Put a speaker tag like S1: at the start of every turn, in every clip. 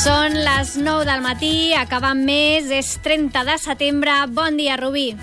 S1: Són les 9 del matí, acabant mes, és 30 de setembre. Bon dia, Rubí.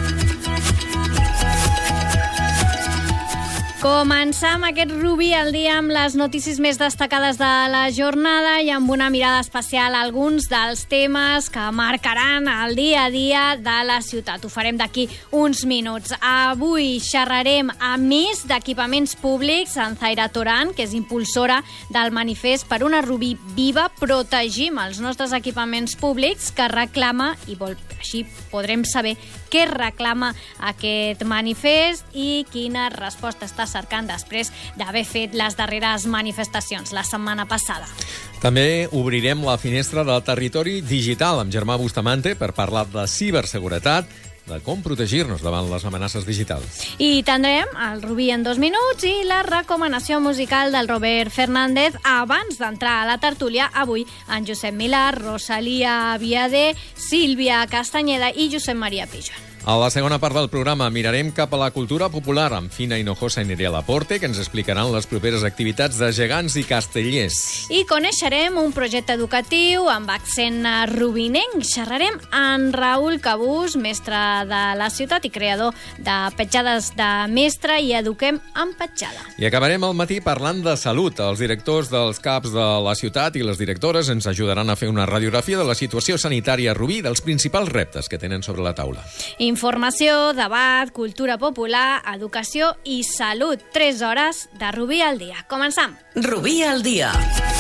S1: Començam aquest Rubí al dia amb les notícies més destacades de la jornada i amb una mirada especial a alguns dels temes que marcaran el dia a dia de la ciutat. Ho farem d'aquí uns minuts. Avui xerrarem a més d'equipaments públics amb Zaira Toran, que és impulsora del manifest per una Rubí viva. Protegim els nostres equipaments públics, que reclama i vol. Així podrem saber què reclama aquest manifest i quina resposta està cercant després d'haver fet les darreres manifestacions la setmana passada.
S2: També obrirem la finestra del territori digital amb Germà Bustamante per parlar de ciberseguretat, de com protegir-nos davant les amenaces digitals.
S1: I tindrem el Rubí en 2 minuts i la recomanació musical del Robert Fernández abans d'entrar a la tertúlia. Avui en Josep Milà, Rosalia Viader, Sílvia Castanyeda i Josep Maria Pijon.
S2: A la segona part del programa mirarem cap a la cultura popular amb Fina Hinojosa i Nerea Laporte, que ens explicaran les properes activitats de gegants i castellers.
S1: I coneixerem un projecte educatiu amb accent rubinenc. Xerrarem amb Raül Cabús, mestre de la ciutat i creador de Petjades de Mestre, i eduquem amb petjada.
S2: I acabarem el matí parlant de salut. Els directors dels CAPs de la ciutat i les directores ens ajudaran a fer una radiografia de la situació sanitària a Rubí i dels principals reptes que tenen sobre la taula.
S1: Informació, debat, cultura popular, educació i salut. 3 hores de Rubí al dia. Començam.
S3: Rubí al dia.